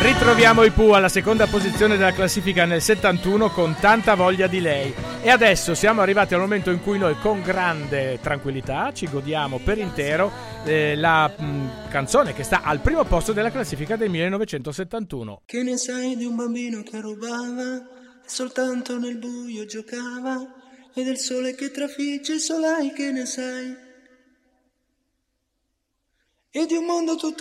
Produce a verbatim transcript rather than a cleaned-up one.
Ritroviamo i Pooh alla seconda posizione della classifica nel settantuno con Tanta voglia di lei. E adesso siamo arrivati al momento in cui noi con grande tranquillità ci godiamo per intero eh, la mh, canzone che sta al primo posto della classifica del millenovecentosettantuno. Che ne sai di un bambino che rubava e soltanto nel buio giocava, e del sole che trafigge il solai, che ne sai? E di un mondo tutto